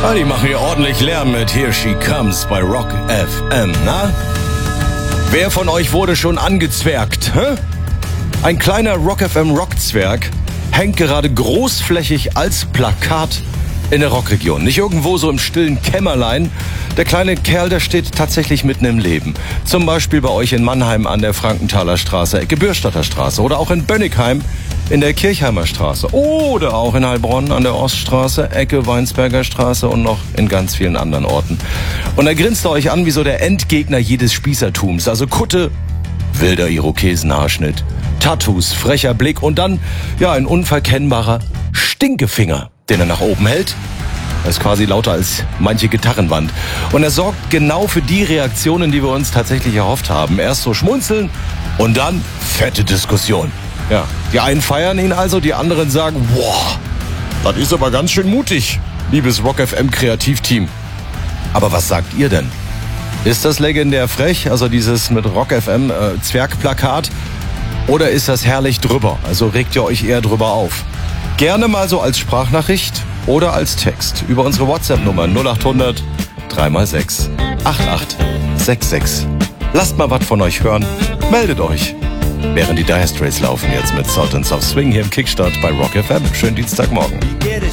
Ah, die machen hier ordentlich Lärm mit Here She Comes bei Rock FM, na? Wer von euch wurde schon angezwergt, hä? Ein kleiner Rock FM Rockzwerg hängt gerade großflächig als Plakat in der Rockregion. Nicht irgendwo so im stillen Kämmerlein. Der kleine Kerl, der steht tatsächlich mitten im Leben. Zum Beispiel bei euch in Mannheim an der Frankenthaler Straße, Ecke Bürstadter Straße. Oder auch in Bönnigheim in der Kirchheimer Straße. Oder auch in Heilbronn an der Oststraße, Ecke Weinsberger Straße und noch in ganz vielen anderen Orten. Und da grinst er euch an wie so der Endgegner jedes Spießertums. Also Kutte, wilder Irokesenhaarschnitt, Tattoos, frecher Blick und dann, ja, ein unverkennbarer Stinkefinger, den er nach oben hält. Er ist quasi lauter als manche Gitarrenwand. Und er sorgt genau für die Reaktionen, die wir uns tatsächlich erhofft haben. Erst so schmunzeln und dann fette Diskussion. Ja, die einen feiern ihn also, die anderen sagen, boah, das ist aber ganz schön mutig, liebes Rock FM Kreativteam. Aber was sagt ihr denn? Ist das legendär frech, also dieses mit Rock FM Zwergplakat? Oder ist das herrlich drüber? Also regt ihr euch eher drüber auf? Gerne mal so als Sprachnachricht oder als Text über unsere WhatsApp-Nummer 0800 3x6 8866. Lasst mal was von euch hören. Meldet euch. Während die Dire Straits laufen jetzt mit Sultans of Swing hier im Kickstart bei Rock FM. Schönen Dienstagmorgen.